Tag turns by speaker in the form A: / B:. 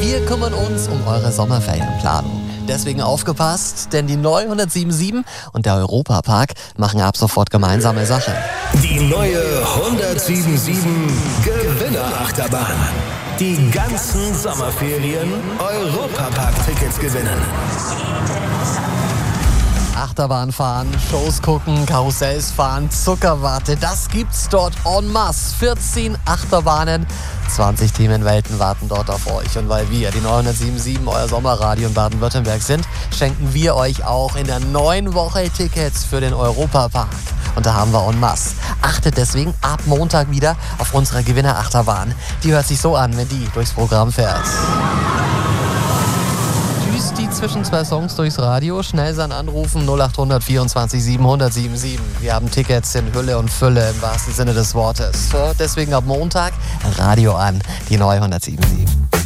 A: Wir kümmern uns um eure Sommerferienplanung. Deswegen aufgepasst, denn die neue 107.7 und der Europapark machen ab sofort gemeinsame Sache.
B: Die neue 107.7 Gewinnerachterbahn. Die ganzen Sommerferien Europapark-Tickets gewinnen.
A: Achterbahn fahren, Shows gucken, Karussells fahren, Zuckerwatte, das gibt's dort en masse. 14 Achterbahnen, 20 Themenwelten warten dort auf euch. Und weil wir, die 907.7, euer Sommerradio in Baden-Württemberg sind, schenken wir euch auch in der neuen Woche Tickets für den Europapark. Und da haben wir en masse. Achtet deswegen ab Montag wieder auf unsere Gewinnerachterbahn. Die hört sich so an, wenn die durchs Programm fährt. Die zwischen zwei Songs durchs Radio. Schnell sein anrufen 0800 24 700 77. Wir haben Tickets in Hülle und Fülle im wahrsten Sinne des Wortes. Deswegen ab Montag Radio an, die neue 107.7.